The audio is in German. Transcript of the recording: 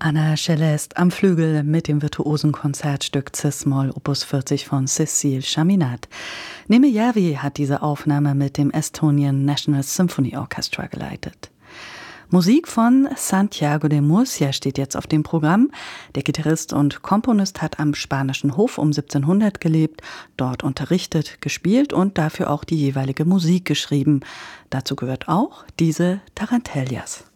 Anna Celeste am Flügel mit dem virtuosen Konzertstück Cis-Moll Opus 40 von Cécile Chaminade. Neme Järvi hat diese Aufnahme mit dem Estonian National Symphony Orchestra geleitet. Musik von Santiago de Murcia steht jetzt auf dem Programm. Der Gitarrist und Komponist hat am spanischen Hof um 1700 gelebt, dort unterrichtet, gespielt und dafür auch die jeweilige Musik geschrieben. Dazu gehört auch diese Tarantellas.